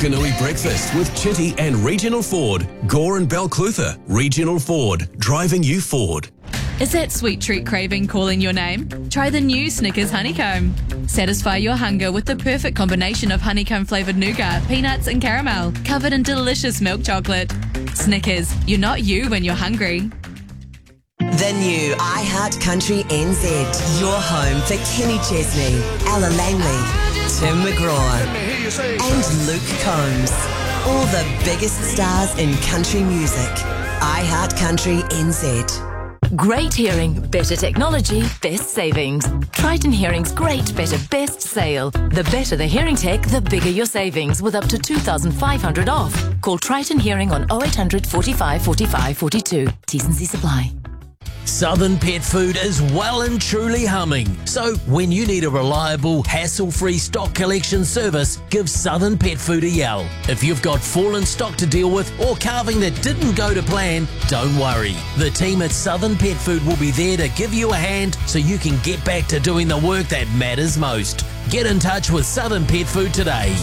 Hokanui Breakfast with Chitty and Regional Ford. Gore and Balclutha. Regional Ford. Driving you forward. Is that sweet treat craving calling your name? Try the new Snickers Honeycomb. Satisfy your hunger with the perfect combination of honeycomb-flavoured nougat, peanuts and caramel, covered in delicious milk chocolate. Snickers, you're not you when you're hungry. The new iHeart Country NZ. Your home for Kenny Chesney, Ella Langley, Tim McGraw and Luke Combs. All the biggest stars in country music. iHeart Country NZ. Great hearing, better technology, best savings. Triton Hearing's Great Better Best Sale. The better the hearing tech, the bigger your savings, with up to $2,500 off. Call Triton Hearing on 0800 45 45 42. T's and C's apply. Southern Pet Food is well and truly humming. So when you need a reliable, hassle-free stock collection service, give Southern Pet Food a yell. If you've got fallen stock to deal with or calving that didn't go to plan, don't worry. The team at Southern Pet Food will be there to give you a hand so you can get back to doing the work that matters most. Get in touch with Southern Pet Food today.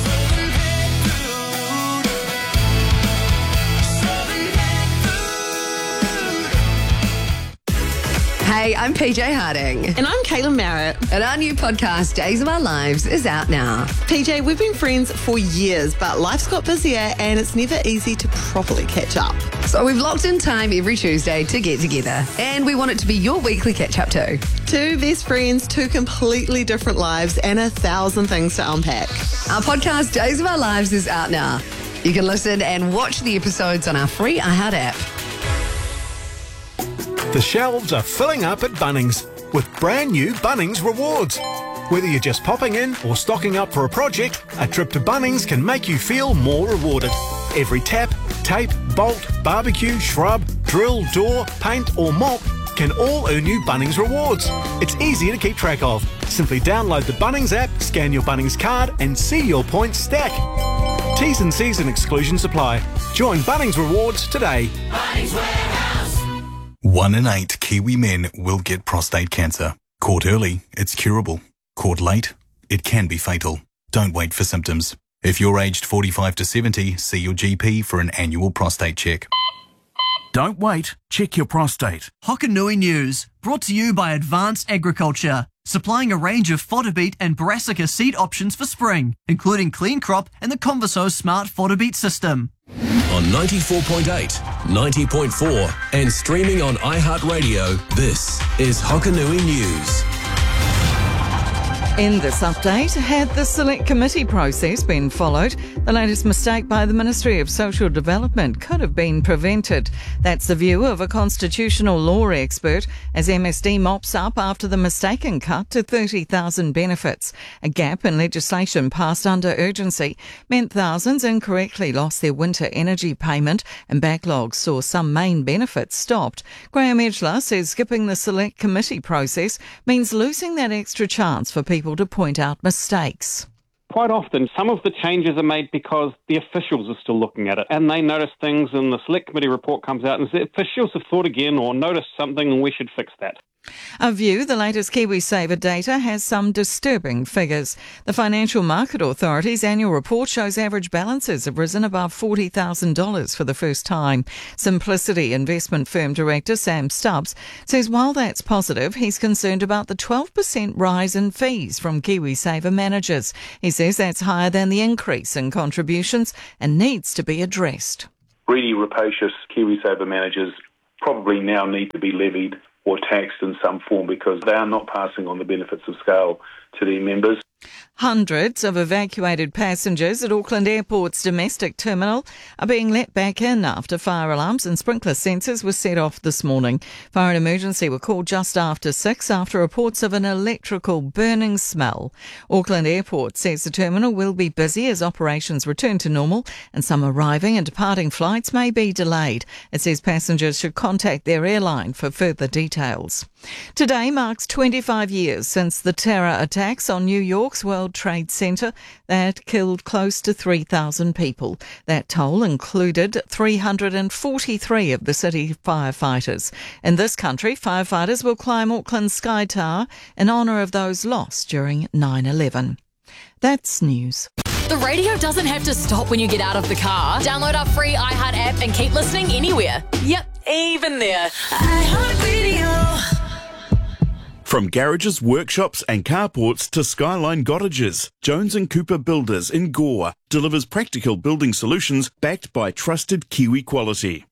Hey, I'm PJ Harding. And I'm Caitlin Merritt. And our new podcast, Days of Our Lives, is out now. PJ, we've been friends for years, but life's got busier and it's never easy to properly catch up. So we've locked in time every Tuesday to get together. And we want it to be your weekly catch-up too. Two best friends, two completely different lives, and 1,000 things to unpack. Our podcast, Days of Our Lives, is out now. You can listen and watch the episodes on our free iHeart app. The shelves are filling up at Bunnings with brand new Bunnings rewards. Whether you're just popping in or stocking up for a project, a trip to Bunnings can make you feel more rewarded. Every tap, tape, bolt, barbecue, shrub, drill, door, paint or mop can all earn you Bunnings rewards. It's easy to keep track of. Simply download the Bunnings app, scan your Bunnings card and see your points stack. T's and C's and exclusions apply. Join Bunnings Rewards today. Bunnings Warehouse. 1 in 8 Kiwi men will get prostate cancer. Caught early, it's curable. Caught late, it can be fatal. Don't wait for symptoms. If you're aged 45 to 70, see your GP for an annual prostate check. Don't wait, check your prostate. Hokanui News, brought to you by Advanced Agriculture, supplying a range of fodder beet and brassica seed options for spring, including Clean Crop and the Converso Smart Fodder Beet System. On 94.8, 90.4 and streaming on iHeartRadio, this is Hokanui News. In this update, had the select committee process been followed, the latest mistake by the Ministry of Social Development could have been prevented. That's the view of a constitutional law expert as MSD mops up after the mistaken cut to 30,000 benefits. A gap in legislation passed under urgency meant thousands incorrectly lost their winter energy payment and backlogs saw some main benefits stopped. Graham Edgler says skipping the select committee process means losing that extra chance for people to point out mistakes. Quite often, some of the changes are made because the officials are still looking at it and they notice things and the select committee report comes out and says officials have thought again or noticed something and we should fix that. A view, the latest KiwiSaver data has some disturbing figures. The Financial Market Authority's annual report shows average balances have risen above $40,000 for the first time. Simplicity investment firm director Sam Stubbs says while that's positive, he's concerned about the 12% rise in fees from KiwiSaver managers. He says that's higher than the increase in contributions and needs to be addressed. Really rapacious KiwiSaver managers probably now need to be levied or taxed in some form because they are not passing on the benefits of scale to their members. Hundreds of evacuated passengers at Auckland Airport's domestic terminal are being let back in after fire alarms and sprinkler sensors were set off this morning. Fire and emergency were called just after 6 after reports of an electrical burning smell. Auckland Airport says the terminal will be busy as operations return to normal and some arriving and departing flights may be delayed. It says passengers should contact their airline for further details. Today marks 25 years since the terror attacks on New York's World Trade Center that killed close to 3,000 people. That toll included 343 of the city firefighters. In this country, firefighters will climb Auckland's Sky Tower in honour of those lost during 9/11. That's news. The radio doesn't have to stop when you get out of the car. Download our free iHeart app and keep listening anywhere. Yep, even there. iHeartRadio. From garages, workshops and carports to Skyline Cottages, Jones & Cooper Builders in Gore delivers practical building solutions backed by trusted Kiwi quality.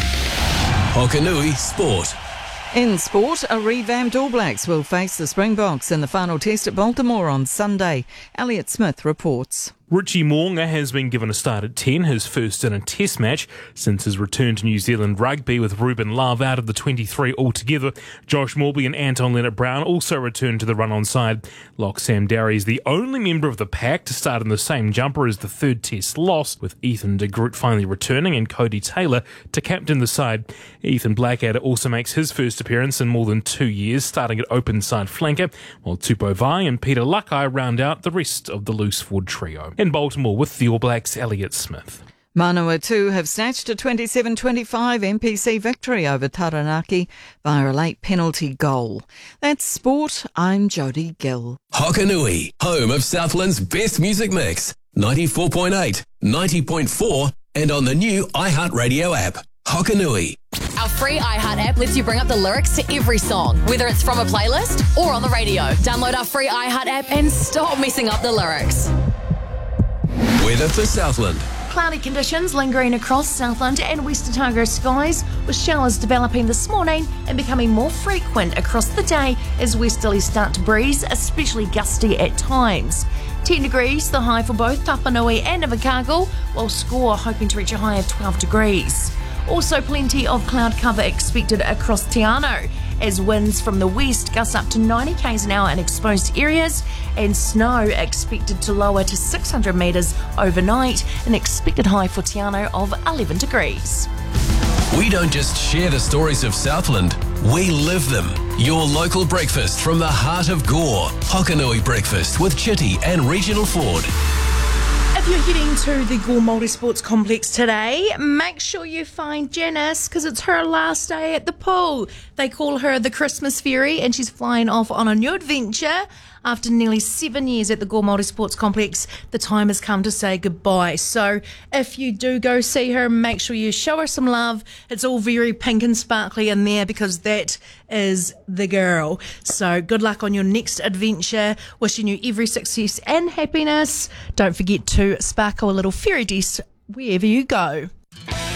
Hokanui Sport. In sport, a revamped All Blacks will face the Springboks in the final test at Baltimore on Sunday. Elliot Smith reports. Richie Mo'unga has been given a start at 10, his first in a test match since his return to New Zealand rugby, with Ruben Love out of the 23 altogether. Josh Morby and Anton Leonard-Brown also returned to the run-on side. Lock Sam Darry is the only member of the pack to start in the same jumper as the third test loss, with Ethan de Groot finally returning and Cody Taylor to captain the side. Ethan Blackadder also makes his first appearance in more than 2 years, starting at open side flanker, while Tupou Vai and Peter Lakai round out the rest of the loose forward trio. In Baltimore with the All Blacks, Elliot Smith. Manawatu have snatched a 27-25 MPC victory over Taranaki via a late penalty goal. That's sport. I'm Jodie Gill. Hokanui, home of Southland's best music mix. 94.8, 90.4 and on the new iHeartRadio app. Hokanui. Our free iHeart app lets you bring up the lyrics to every song, whether it's from a playlist or on the radio. Download our free iHeart app and stop messing up the lyrics. Weather for Southland. Cloudy conditions lingering across Southland and West Otago skies, with showers developing this morning and becoming more frequent across the day as westerlies start to breeze, especially gusty at times. 10 degrees, the high for both Tapanui and Invercargill, while Score hoping to reach a high of 12 degrees. Also plenty of cloud cover expected across Te Anau, as winds from the west gust up to 90 k's an hour in exposed areas, and snow expected to lower to 600 metres overnight, an expected high for Te Anau of 11 degrees. We don't just share the stories of Southland, we live them. Your local breakfast from the heart of Gore. Hokanui Breakfast with Chitty and Regional Ford. If you're heading to the Gore Multisports Complex today, make sure you find Janice, because it's her last day at the pool. They call her the Christmas Fairy, and she's flying off on a new adventure. After nearly 7 years at the Gore Multisports Complex, the time has come to say goodbye. So if you do go see her, make sure you show her some love. It's all very pink and sparkly in there, because that is the girl. So good luck on your next adventure. Wishing you every success and happiness. Don't forget to sparkle a little fairy dust wherever you go.